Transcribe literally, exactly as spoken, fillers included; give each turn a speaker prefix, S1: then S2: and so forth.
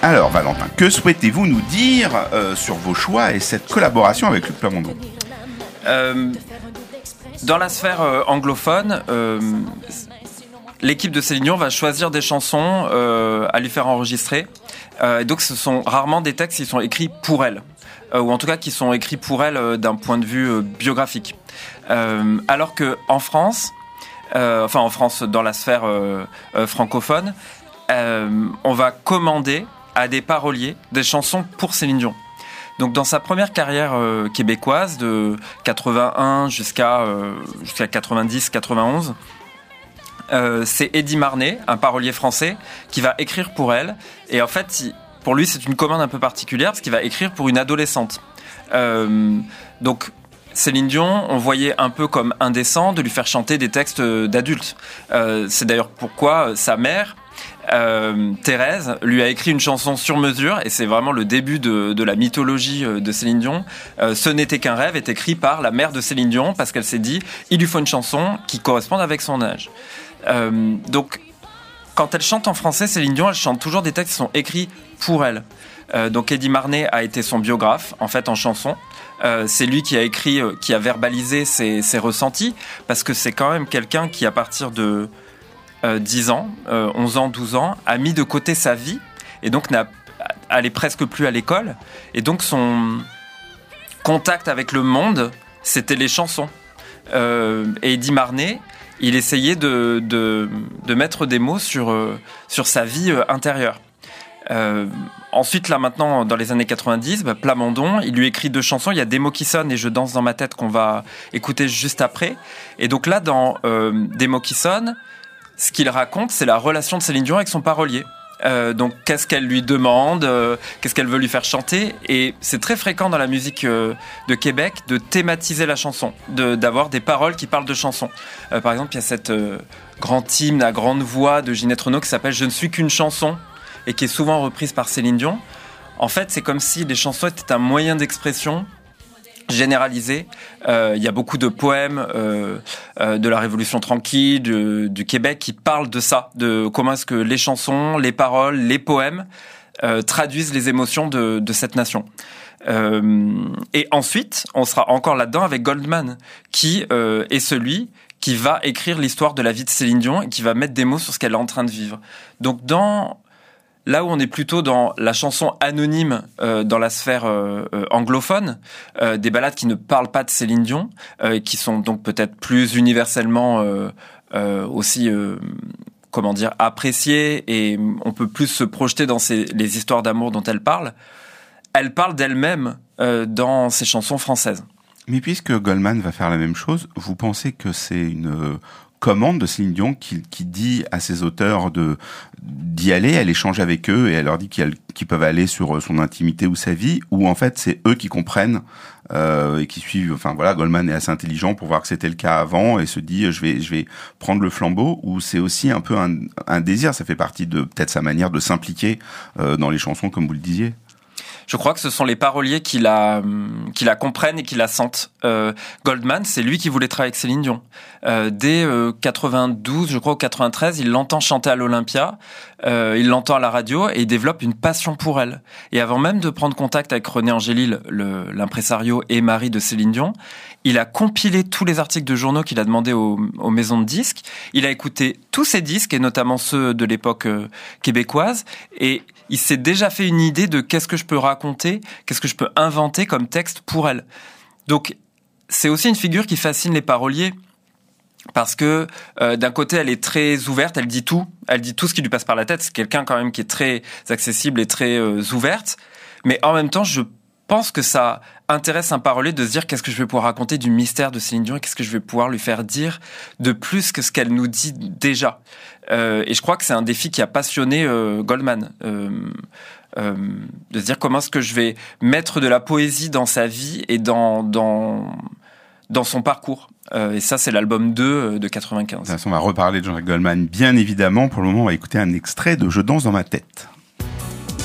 S1: Alors Valentin, que souhaitez-vous nous dire euh, sur vos choix et cette collaboration avec Luc Plamondon ?
S2: euh, Dans la sphère euh, anglophone, euh, l'équipe de Céline Dion va choisir des chansons euh, à lui faire enregistrer. Euh, et donc ce sont rarement des textes qui sont écrits pour elle, euh, ou en tout cas qui sont écrits pour elle euh, d'un point de vue euh, biographique. Euh, alors qu'en France, euh, enfin en France dans la sphère euh, euh, francophone, euh, on va commander à des paroliers des chansons pour Céline Dion. Donc dans sa première carrière euh, québécoise de quatre-vingt-un jusqu'à euh, jusqu'à quatre-vingt-dix quatre-vingt-onze, euh, c'est Eddie Marnet, un parolier français, qui va écrire pour elle. Et en fait, il, pour lui, c'est une commande un peu particulière parce qu'il va écrire pour une adolescente. Euh, donc Céline Dion, on voyait un peu comme indécent de lui faire chanter des textes d'adultes. Euh, c'est d'ailleurs pourquoi sa mère, Euh, Thérèse, lui a écrit une chanson sur mesure, et c'est vraiment le début de, de la mythologie de Céline Dion. Euh, Ce n'était qu'un rêve est écrit par la mère de Céline Dion parce qu'elle s'est dit il lui faut une chanson qui corresponde avec son âge. Euh, donc quand elle chante en français, Céline Dion, elle chante toujours des textes qui sont écrits pour elle. Euh, donc Eddie Marnet a été son biographe en fait en chanson. Euh, c'est lui qui a écrit, euh, qui a verbalisé ses, ses ressentis, parce que c'est quand même quelqu'un qui à partir de Euh, dix ans, euh, onze ans, douze ans, a mis de côté sa vie et donc n'a, allait presque plus à l'école. Et donc son contact avec le monde, c'était les chansons. Euh, et Eddie Marnet, il essayait de, de, de mettre des mots sur, euh, sur sa vie euh, intérieure. Euh, ensuite, là maintenant, dans les années quatre-vingt-dix, bah, Plamondon, il lui écrit deux chansons. Il y a Des mots qui sonnent et Je danse dans ma tête qu'on va écouter juste après. Et donc là, dans euh, Des mots qui sonnent, ce qu'il raconte, c'est la relation de Céline Dion avec son parolier. Euh, donc, qu'est-ce qu'elle lui demande, euh, qu'est-ce qu'elle veut lui faire chanter. Et c'est très fréquent dans la musique euh, de Québec de thématiser la chanson, de, d'avoir des paroles qui parlent de chansons. Euh, par exemple, il y a cette euh, grand hymne à grande voix de Ginette Renaud qui s'appelle « Je ne suis qu'une chanson » et qui est souvent reprise par Céline Dion. En fait, c'est comme si les chansons étaient un moyen d'expression généralisé. Euh, il y a beaucoup de poèmes euh, euh, de la Révolution tranquille, du, du Québec, qui parlent de ça, de comment est-ce que les chansons, les paroles, les poèmes euh, traduisent les émotions de, de cette nation. Euh, et ensuite, on sera encore là-dedans avec Goldman, qui euh, est celui qui va écrire l'histoire de la vie de Céline Dion et qui va mettre des mots sur ce qu'elle est en train de vivre. Donc dans là où on est plutôt dans la chanson anonyme euh, dans la sphère euh, euh, anglophone, euh, des ballades qui ne parlent pas de Céline Dion, euh, qui sont donc peut-être plus universellement euh, euh, aussi, euh, comment dire, appréciées, et on peut plus se projeter dans ces, les histoires d'amour dont elle parle. Elle parle d'elle-même euh, dans ses chansons françaises.
S1: Mais puisque Goldman va faire la même chose, vous pensez que c'est une euh, commande de Céline Dion qui, qui dit à ses auteurs de d'y aller, elle échange avec eux et elle leur dit qu'ils, qu'ils peuvent aller sur son intimité ou sa vie, ou en fait c'est eux qui comprennent euh, et qui suivent. Enfin voilà, Goldman est assez intelligent pour voir que c'était le cas avant et se dit je vais je vais prendre le flambeau. Ou c'est aussi un peu un, un désir, ça fait partie de peut-être sa manière de s'impliquer euh, dans les chansons comme vous le disiez.
S2: Je crois que ce sont les paroliers qui la, qui la comprennent et qui la sentent. Euh, Goldman, c'est lui qui voulait travailler avec Céline Dion. Euh, dès euh, quatre-vingt-douze, je crois, ou quatre-vingt-treize, il l'entend chanter à l'Olympia, euh, il l'entend à la radio et il développe une passion pour elle. Et avant même de prendre contact avec René Angélil, le, l'impresario et mari de Céline Dion, il a compilé tous les articles de journaux qu'il a demandé aux, aux maisons de disques. Il a écouté tous ces disques, et notamment ceux de l'époque euh, québécoise, et il s'est déjà fait une idée de qu'est-ce que je peux raconter, qu'est-ce que je peux inventer comme texte pour elle. Donc, c'est aussi une figure qui fascine les paroliers, parce que euh, d'un côté, elle est très ouverte, elle dit tout, elle dit tout ce qui lui passe par la tête. C'est quelqu'un quand même qui est très accessible et très euh, ouverte, mais en même temps, je pense que ça intéresse un parolier de se dire qu'est-ce que je vais pouvoir raconter du mystère de Céline Dion et qu'est-ce que je vais pouvoir lui faire dire de plus que ce qu'elle nous dit déjà. Euh, et je crois que c'est un défi qui a passionné euh, Goldman, euh, euh, de se dire comment est-ce que je vais mettre de la poésie dans sa vie et dans dans dans son parcours. Euh, et ça, c'est l'album deux de quatre-vingt-quinze.
S1: De toute façon, on va reparler de Jean-Jacques Goldman, bien évidemment. Pour le moment, on va écouter un extrait de Je danse dans ma tête.